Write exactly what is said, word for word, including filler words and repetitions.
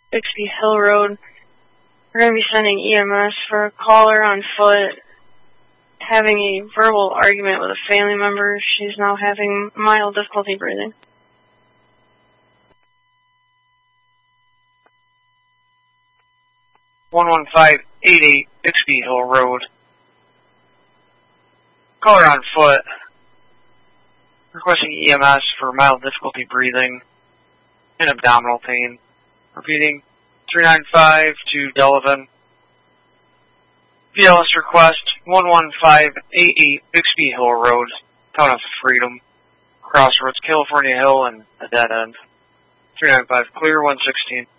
Bixby Hill Road. We're going to be sending E M S for a caller on foot having a verbal argument with a family member. She's now having mild difficulty breathing. one one five eight eight Bixby Hill Road. Caller on foot. Requesting E M S for mild difficulty breathing and abdominal pain. Repeating, three nine five to Delavan. B L S request, one one five eight eight Bixby Hill Road, Town of Freedom, Crossroads, California Hill, and a dead end. three nine five, clear, one sixteen.